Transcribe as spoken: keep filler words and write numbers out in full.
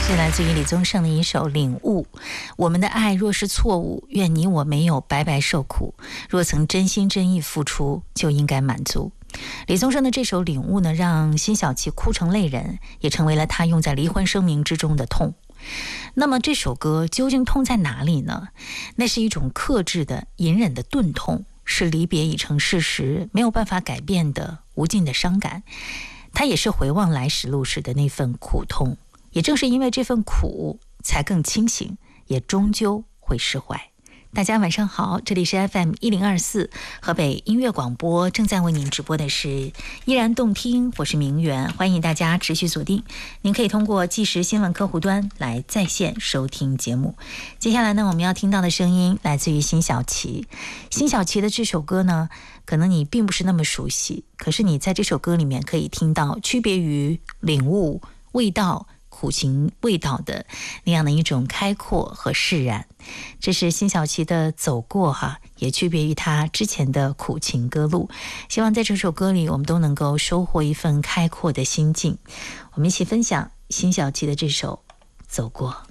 是来自于李宗盛的一首《领悟》。我们的爱若是错误，愿你我没有白白受苦，若曾真心真意付出，就应该满足。李宗盛的这首《领悟》呢，让辛晓琪哭成泪人，也成为了他用在离婚声明之中的痛。那么这首歌究竟痛在哪里呢？那是一种克制的隐忍的钝痛，是离别已成事实，没有办法改变的无尽的伤感。它也是回望来时路时的那份苦痛，也正是因为这份苦才更清醒，也终究会释怀。大家晚上好，这里是 F M 一零二四 河北音乐广播，正在为您直播的是依然动听，我是明媛，欢迎大家持续锁定。您可以通过即时新闻客户端来在线收听节目。接下来呢，我们要听到的声音来自于辛晓琪。辛晓琪的这首歌呢，可能你并不是那么熟悉，可是你在这首歌里面可以听到区别于领悟、味道、苦情味道的那样的一种开阔和释然。这是辛晓琪的走过哈，也区别于他之前的苦情歌路。希望在这首歌里我们都能够收获一份开阔的心境。我们一起分享辛晓琪的这首走过。